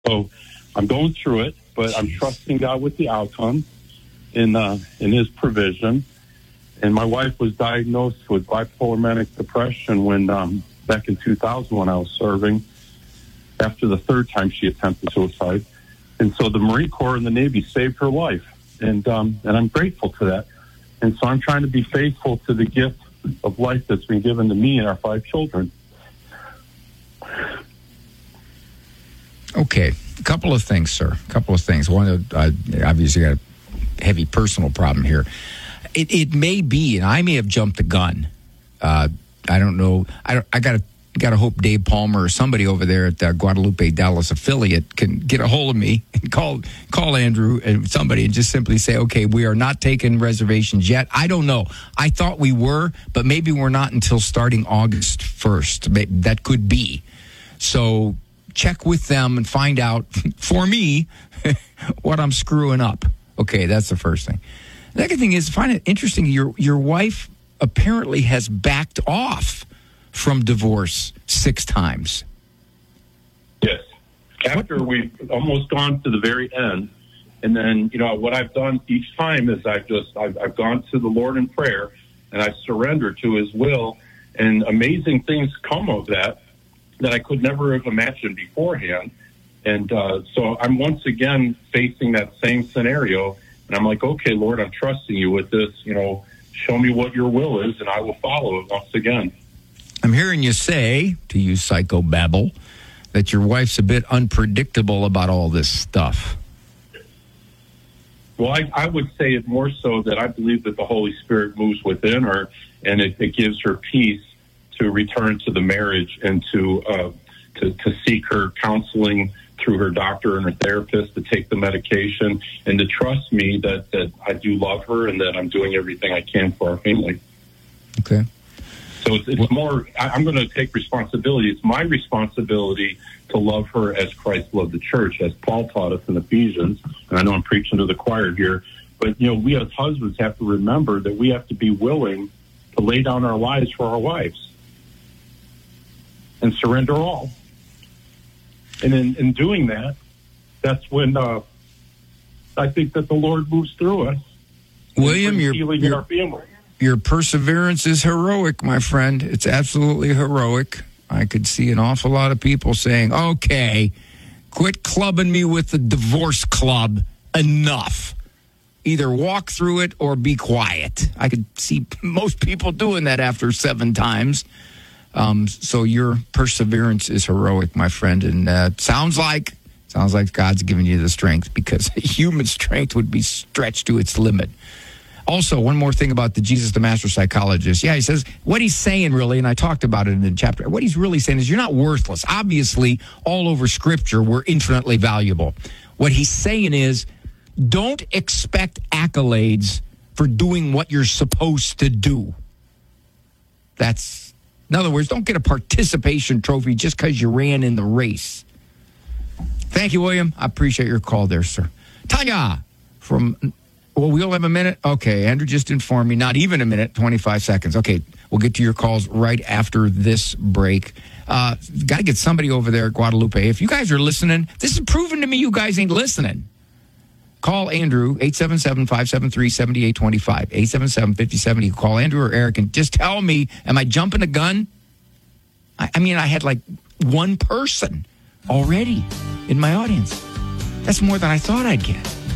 So I'm going through it, but I'm trusting God with the outcome in His provision. And my wife was diagnosed with bipolar manic depression when back in 2000 when I was serving. After the third time she attempted suicide, and so the Marine Corps and the Navy saved her life, and I'm grateful to that. And so I'm trying to be faithful to the gift of life that's been given to me and our 5 children. Okay, a couple of things, sir. A couple of things. One, obviously, got a heavy personal problem here. It may be, and I may have jumped the gun. I don't know. I got to hope Dave Palmer or somebody over there at the Guadalupe Dallas affiliate can get a hold of me and call Andrew and somebody and just simply say, okay, we are not taking reservations yet. I don't know. I thought we were, but maybe we're not until starting August 1st. That could be. So check with them and find out for me what I'm screwing up. Okay, that's the first thing. The second thing is, I find it interesting, your wife apparently has backed off from divorce 6 times. Yes. After we've almost gone to the very end. And then, what I've done each time is I've gone to the Lord in prayer and I surrender to His will, and amazing things come of that I could never have imagined beforehand. And so I'm once again facing that same scenario, and I'm like, okay, Lord, I'm trusting you with this, show me what your will is and I will follow it once again. I'm hearing you say, to use psychobabble, that your wife's a bit unpredictable about all this stuff. Well, I would say it more so that I believe that the Holy Spirit moves within her, and it gives her peace to return to the marriage and to seek her counseling through her doctor and her therapist, to take the medication, and to trust me that I do love her and that I'm doing everything I can for our family. Okay. So it's more, I'm going to take responsibility. It's my responsibility to love her as Christ loved the church, as Paul taught us in Ephesians. And I know I'm preaching to the choir here, but, we as husbands have to remember that we have to be willing to lay down our lives for our wives and surrender all. And in doing that, that's when I think that the Lord moves through us. William, healing in our family. Your perseverance is heroic, my friend. It's absolutely heroic. I could see an awful lot of people saying, okay, quit clubbing me with the divorce club. Enough. Either walk through it or be quiet. I could see most people doing that after 7 times. So your perseverance is heroic, my friend. And sounds like God's giving you the strength, because human strength would be stretched to its limit. Also, one more thing about the Jesus the Master Psychologist. Yeah, he says, what he's saying really, and I talked about it in the chapter, what he's really saying is you're not worthless. Obviously, all over Scripture, we're infinitely valuable. What he's saying is, don't expect accolades for doing what you're supposed to do. In other words, don't get a participation trophy just because you ran in the race. Thank you, William. I appreciate your call there, sir. Tanya we only have a minute? Okay, Andrew just informed me, not even a minute, 25 seconds. Okay, we'll get to your calls right after this break. Got to get somebody over there at Guadalupe. If you guys are listening, this is proving to me you guys ain't listening. Call Andrew, 877-573-7825, 877-5070. Call Andrew or Eric and just tell me, am I jumping a gun? I mean, I had like 1 person already in my audience. That's more than I thought I'd get.